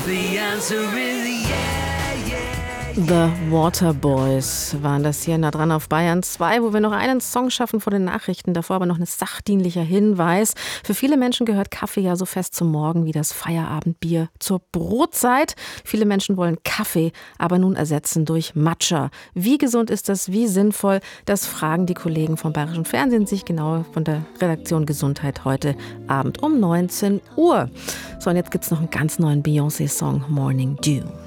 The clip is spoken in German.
The answer is yeah, yeah. The Waterboys waren das hier nah dran auf Bayern 2, wo wir noch einen Song schaffen vor den Nachrichten. Davor aber noch ein sachdienlicher Hinweis. Für viele Menschen gehört Kaffee ja so fest zum Morgen wie das Feierabendbier zur Brotzeit. Viele Menschen wollen Kaffee aber nun ersetzen durch Matcha. Wie gesund ist das? Wie sinnvoll? Das fragen die Kollegen vom Bayerischen Fernsehen sich genau von der Redaktion Gesundheit heute Abend um 19 Uhr. So, und jetzt gibt's noch einen ganz neuen Beyoncé-Song, Morning Dew.